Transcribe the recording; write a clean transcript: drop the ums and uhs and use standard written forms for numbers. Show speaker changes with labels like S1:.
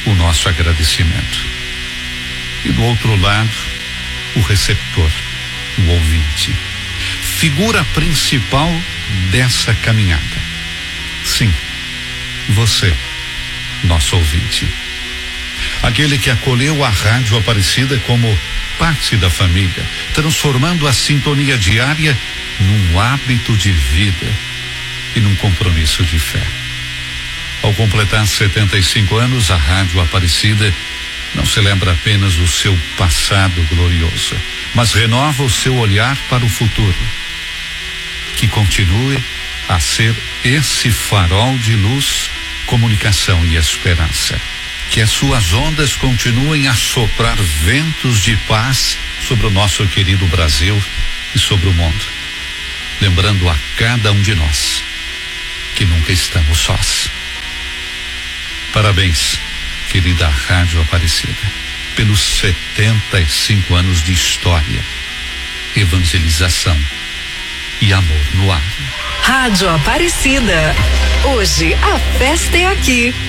S1: o nosso agradecimento. E do outro lado, o receptor, o ouvinte, figura principal dessa caminhada. Sim, você, nosso ouvinte. Aquele que acolheu a Rádio Aparecida como parte da família, transformando a sintonia diária num hábito de vida e num compromisso de fé. Ao completar 75 anos, a Rádio Aparecida não celebra apenas o seu passado glorioso, mas renova o seu olhar para o futuro. Que continue a ser esse farol de luz, comunicação e esperança. Que as suas ondas continuem a soprar ventos de paz sobre o nosso querido Brasil e sobre o mundo. Lembrando a cada um de nós que nunca estamos sós. Parabéns, querida Rádio Aparecida, pelos 75 anos de história, evangelização e amor no ar.
S2: Rádio Aparecida. Hoje a festa é aqui.